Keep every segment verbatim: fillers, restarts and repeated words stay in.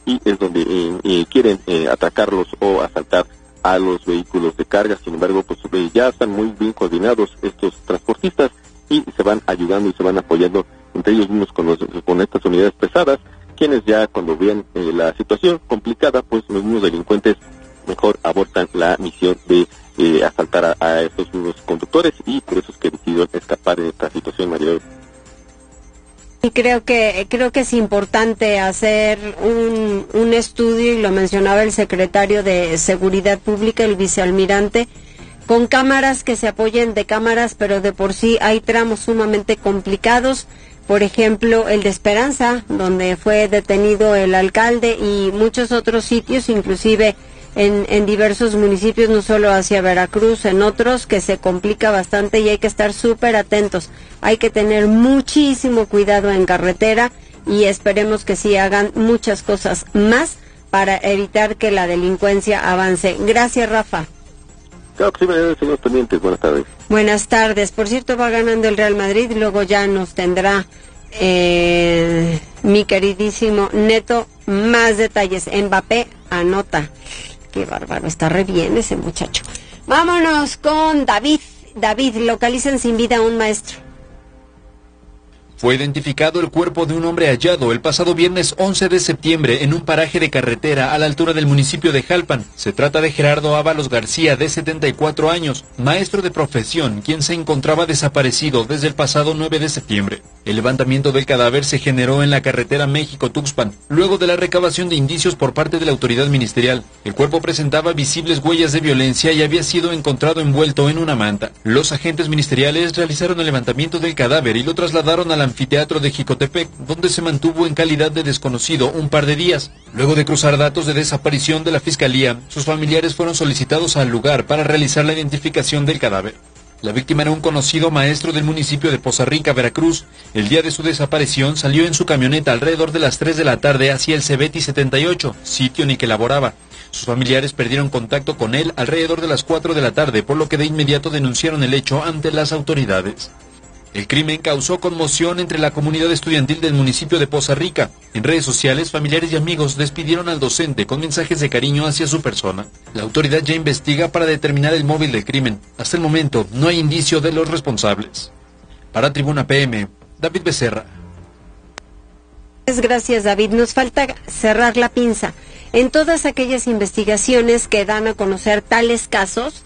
y es donde eh, eh, quieren eh, atacarlos o asaltar a los vehículos de carga. Sin embargo, pues eh, ya están muy bien coordinados estos transportistas y se van ayudando y se van apoyando entre ellos mismos con, los, con estas unidades pesadas, quienes ya cuando ven eh, la situación complicada, pues los mismos delincuentes mejor abortan la misión de eh, asaltar a, a estos mismos conductores, y por eso es que decidieron escapar de esta situación, María. Y creo que creo que es importante hacer un, un estudio, y lo mencionaba el secretario de Seguridad Pública, el vicealmirante, con cámaras que se apoyen de cámaras, pero de por sí hay tramos sumamente complicados. Por ejemplo, el de Esperanza, donde fue detenido el alcalde, y muchos otros sitios, inclusive en, en diversos municipios, no solo hacia Veracruz, en otros que se complica bastante y hay que estar súper atentos. Hay que tener muchísimo cuidado en carretera y esperemos que sí hagan muchas cosas más para evitar que la delincuencia avance. Gracias, Rafa. Claro que sí, María, señores pendientes. Buenas tardes. Buenas tardes. Por cierto, va ganando el Real Madrid, luego ya nos tendrá eh, mi queridísimo Neto más detalles. Mbappé anota. Qué bárbaro, está re bien ese muchacho. Vámonos con David. David, localizan sin vida a un maestro. Fue identificado el cuerpo de un hombre hallado el pasado viernes once de septiembre en un paraje de carretera a la altura del municipio de Jalpan. Se trata de Gerardo Ábalos García, de setenta y cuatro años, maestro de profesión, quien se encontraba desaparecido desde el pasado nueve de septiembre. El levantamiento del cadáver se generó en la carretera México-Tuxpan, luego de la recabación de indicios por parte de la autoridad ministerial. El cuerpo presentaba visibles huellas de violencia y había sido encontrado envuelto en una manta. Los agentes ministeriales realizaron el levantamiento del cadáver y lo trasladaron a la anfiteatro de Jicotepec, donde se mantuvo en calidad de desconocido un par de días. Luego de cruzar datos de desaparición de la Fiscalía, sus familiares fueron solicitados al lugar para realizar la identificación del cadáver. La víctima era un conocido maestro del municipio de Poza Rica, Veracruz. El día de su desaparición salió en su camioneta alrededor de las tres de la tarde hacia el Cebeti setenta y ocho, sitio en el que laboraba. Sus familiares perdieron contacto con él alrededor de las cuatro de la tarde, por lo que de inmediato denunciaron el hecho ante las autoridades. El crimen causó conmoción entre la comunidad estudiantil del municipio de Poza Rica. En redes sociales, familiares y amigos despidieron al docente con mensajes de cariño hacia su persona. La autoridad ya investiga para determinar el móvil del crimen. Hasta el momento, no hay indicio de los responsables. Para Tribuna P M, David Becerra. Gracias, David. Nos falta cerrar la pinza. En todas aquellas investigaciones que dan a conocer tales casos,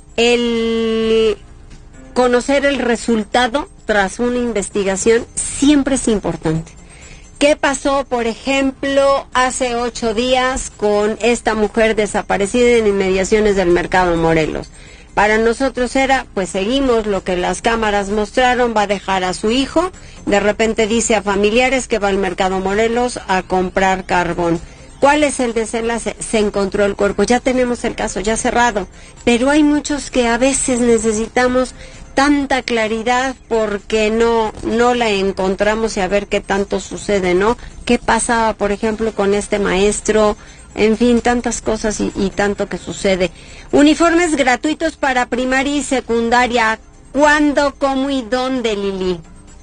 el conocer el resultado tras una investigación siempre es importante. ¿Qué pasó, por ejemplo, hace ocho días con esta mujer desaparecida en inmediaciones del Mercado Morelos? Para nosotros era, pues seguimos lo que las cámaras mostraron, va a dejar a su hijo, de repente dice a familiares que va al Mercado Morelos a comprar carbón. ¿Cuál es el desenlace? Se encontró el cuerpo. Ya tenemos el caso, ya cerrado. Pero hay muchos que a veces necesitamos tanta claridad porque no no la encontramos, y a ver qué tanto sucede, ¿no? ¿Qué pasaba, por ejemplo, con este maestro? En fin, tantas cosas y, y tanto que sucede. Uniformes gratuitos para primaria y secundaria. ¿Cuándo, cómo y dónde, Lili?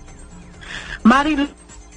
Mari.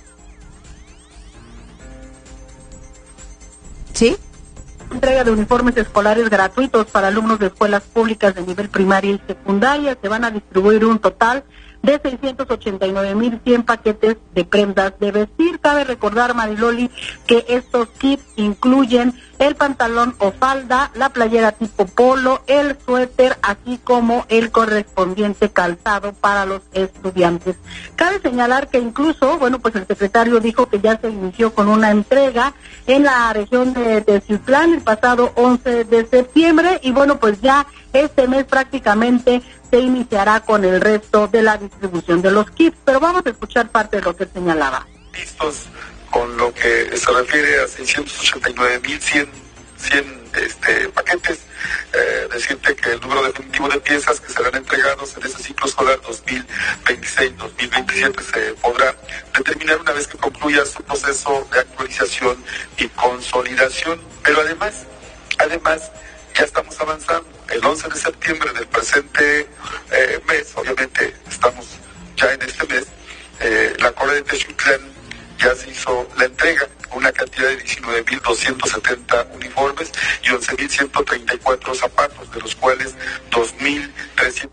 ¿Sí? Entrega de uniformes escolares gratuitos para alumnos de escuelas públicas de nivel primaria y secundaria. Se van a distribuir un total de seiscientos ochenta y nueve mil cien paquetes de prendas de vestir. Cabe recordar, Mariloli, que estos kits incluyen el pantalón o falda, la playera tipo polo, el suéter, así como el correspondiente calzado para los estudiantes. Cabe señalar que incluso, bueno, pues el secretario dijo que ya se inició con una entrega en la región de Teciutlán el pasado once de septiembre, y bueno, pues ya este mes prácticamente se iniciará con el resto de la distribución de los kits, pero vamos a escuchar parte de lo que señalaba. Listos con lo que se refiere a seiscientos ochenta y nueve mil cien este, paquetes, eh, decirte que el número definitivo de piezas que serán entregados en este ciclo escolar dos mil veintiséis dos mil veintisiete se podrá determinar una vez que concluya su proceso de actualización y consolidación, pero además, además, ya estamos avanzando. El once de septiembre del presente eh, mes, obviamente estamos ya en este mes, eh, la Corte de Teciutlán ya se hizo la entrega, una cantidad de diecinueve mil doscientos setenta uniformes y once mil ciento treinta y cuatro zapatos, de los cuales dos mil trescientos.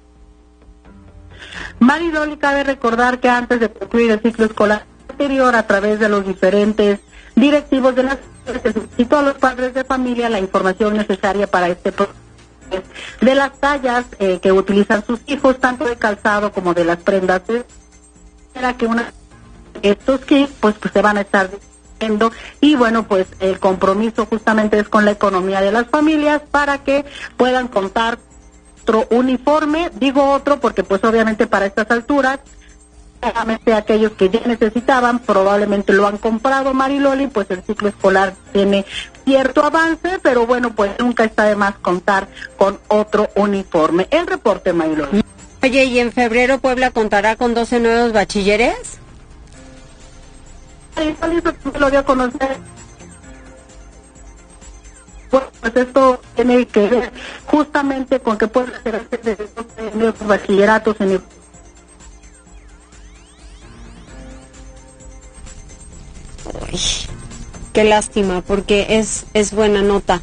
Mariloli, cabe recordar que antes de concluir el ciclo escolar anterior, a través de los diferentes directivos de las y todos los padres de familia, la información necesaria para este proceso de las tallas eh, que utilizan sus hijos, tanto de calzado como de las prendas, para que una estos kits pues, pues se van a estar viendo, y bueno, pues el compromiso justamente es con la economía de las familias para que puedan contar otro uniforme. Digo otro porque pues obviamente para estas alturas solamente aquellos que ya necesitaban probablemente lo han comprado, Mariloli, pues el ciclo escolar tiene cierto avance, pero bueno, pues nunca está de más contar con otro uniforme. El reporte, Mariloli. Oye, ¿y en febrero Puebla contará con doce nuevos bachilleres? Mariloli, eso lo dio a conocer. Bueno, pues esto tiene que ver justamente con que Puebla será de doce nuevos bachilleratos en el... Uy, qué lástima, porque es, es buena nota.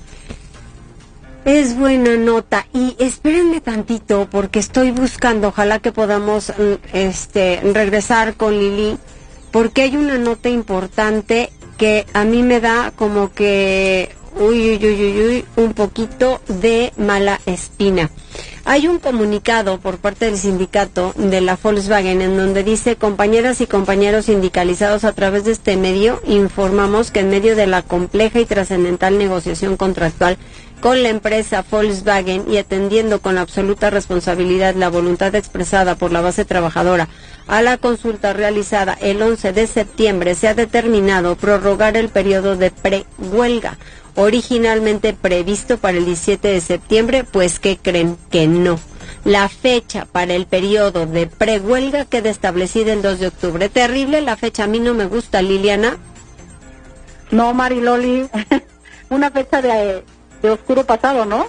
Es buena nota. Y espérenme tantito, porque estoy buscando, ojalá que podamos este, regresar con Lili, porque hay una nota importante que a mí me da como que, uy, uy, uy, uy, uy, un poquito de mala espina. Hay un comunicado por parte del sindicato de la Volkswagen en donde dice: compañeras y compañeros sindicalizados, a través de este medio informamos que en medio de la compleja y trascendental negociación contractual con la empresa Volkswagen y atendiendo con absoluta responsabilidad la voluntad expresada por la base trabajadora a la consulta realizada el once de septiembre, se ha determinado prorrogar el periodo de prehuelga originalmente previsto para el diecisiete de septiembre, pues ¿qué creen? Que no. La fecha para el periodo de prehuelga queda establecida el dos de octubre. Terrible la fecha, a mí no me gusta, Liliana. No, Mariloli, una fecha de, de oscuro pasado, ¿no?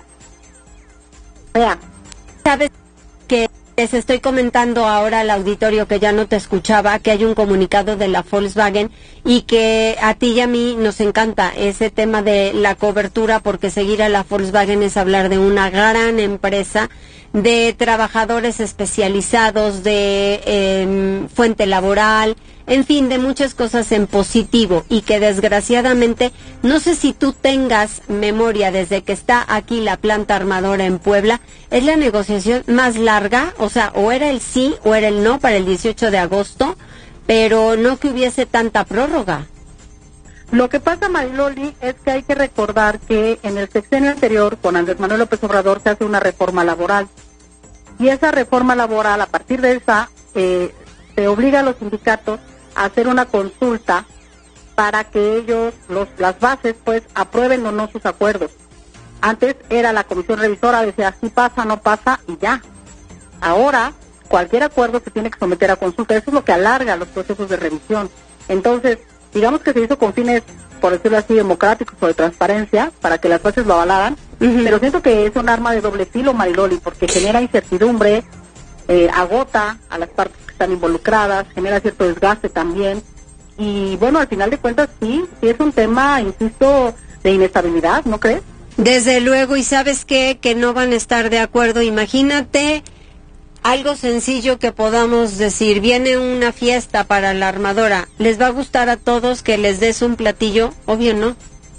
Vea. ¿Sabes que les estoy comentando ahora al auditorio que ya no te escuchaba, que hay un comunicado de la Volkswagen y que a ti y a mí nos encanta ese tema de la cobertura, porque seguir a la Volkswagen es hablar de una gran empresa, de trabajadores especializados, de eh, fuente laboral, en fin, de muchas cosas en positivo, y que desgraciadamente, no sé si tú tengas memoria, desde que está aquí la planta armadora en Puebla, es la negociación más larga, o sea, o era el sí o era el no para el dieciocho de agosto, pero no que hubiese tanta prórroga. Lo que pasa, Mariloli, es que hay que recordar que en el sexenio anterior, con Andrés Manuel López Obrador, se hace una reforma laboral. Y esa reforma laboral, a partir de esa, eh, se obliga a los sindicatos a hacer una consulta para que ellos, los, las bases, pues, aprueben o no sus acuerdos. Antes era la comisión revisora, decía, si pasa, no pasa, y ya. Ahora, cualquier acuerdo se tiene que someter a consulta. Eso es lo que alarga los procesos de revisión. Entonces, digamos que se hizo con fines, por decirlo así, democráticos o de transparencia, para que las bases lo avalaran, uh-huh. Pero siento que es un arma de doble filo, Mariloli, porque genera incertidumbre, eh, agota a las partes que están involucradas, genera cierto desgaste también, y bueno, al final de cuentas sí, sí es un tema, insisto, de inestabilidad, ¿no crees? Desde luego, y ¿sabes qué? Que no van a estar de acuerdo. Imagínate algo sencillo que podamos decir: viene una fiesta para la armadora, ¿les va a gustar a todos que les des un platillo? Obvio no.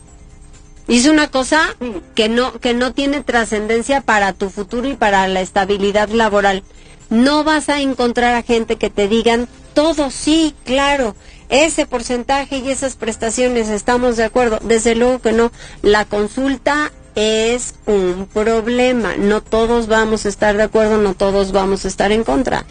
Es una cosa sí. que no que no tiene trascendencia para tu futuro y para la estabilidad laboral. No vas a encontrar a gente que te digan todo sí, claro, ese porcentaje y esas prestaciones, estamos de acuerdo. Desde luego que no. La consulta es un problema. No todos vamos a estar de acuerdo, no todos vamos a estar en contra.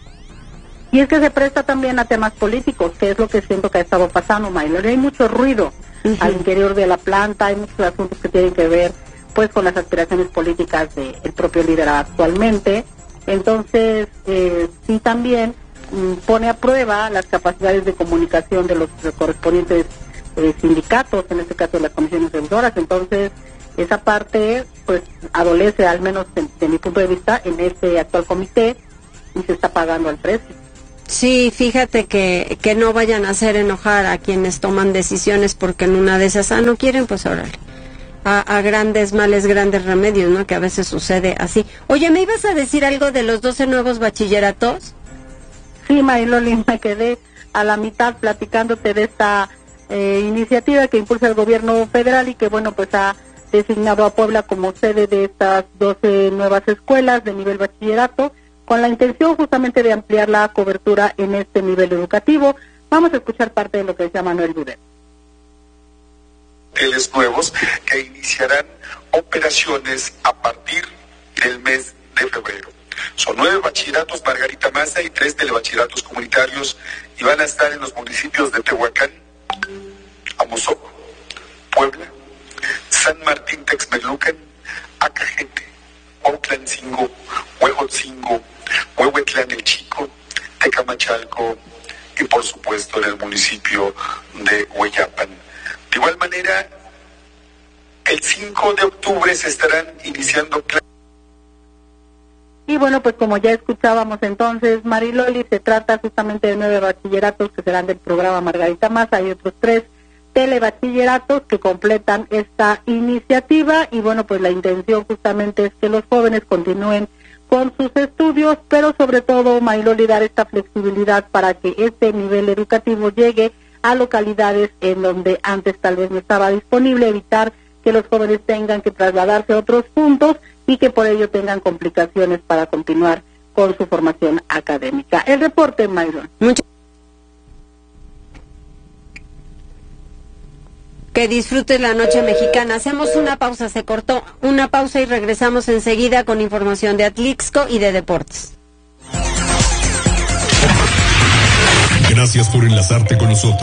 Y es que se presta también a temas políticos, que es lo que siento que ha estado pasando, Maylor. Hay mucho ruido uh-huh. al interior de la planta, hay muchos asuntos que tienen que ver pues con las aspiraciones políticas del propio líder actualmente. Entonces, eh, sí también mm, pone a prueba las capacidades de comunicación de los correspondientes eh, sindicatos, en este caso de las comisiones revisoras. Entonces, esa parte pues adolece, al menos de, de mi punto de vista, en este actual comité, y se está pagando al precio. Sí, fíjate que, que no vayan a hacer enojar a quienes toman decisiones, porque en una de esas, ah, no quieren, pues órale. A, a grandes males, grandes remedios, ¿no? Que a veces sucede así. Oye, ¿me ibas a decir algo de los doce nuevos bachilleratos? Sí, Mariloli, me quedé a la mitad platicándote de esta eh, iniciativa que impulsa el gobierno federal y que, bueno, pues ha designado a Puebla como sede de estas doce nuevas escuelas de nivel bachillerato, con la intención justamente de ampliar la cobertura en este nivel educativo. Vamos a escuchar parte de lo que decía Manuel Budel. Nuevos que iniciarán operaciones a partir del mes de febrero. Son nueve bachilleratos Margarita Maza y tres telebachilleratos comunitarios y van a estar en los municipios de Tehuacán, Amozoc, Puebla, San Martín Texmelucan, Acajete, Cuautlancingo, Huejotzingo, Huehuetlán el Chico, Tecamachalco y por supuesto en el municipio de Hueyapan. De igual manera, el cinco de octubre se estarán iniciando clases. Y bueno, pues como ya escuchábamos entonces, Mariloli, se trata justamente de nueve bachilleratos que serán del programa Margarita Maza y otros tres telebachilleratos que completan esta iniciativa. Y bueno, pues la intención justamente es que los jóvenes continúen con sus estudios, pero sobre todo, Mariloli, dar esta flexibilidad para que este nivel educativo llegue a localidades en donde antes tal vez no estaba disponible, evitar que los jóvenes tengan que trasladarse a otros puntos y que por ello tengan complicaciones para continuar con su formación académica. El reporte, Mayron. Mucho. Que disfrutes la noche mexicana. Hacemos una pausa, se cortó una pausa y regresamos enseguida con información de Atlixco y de deportes. Gracias por enlazarte con nosotros.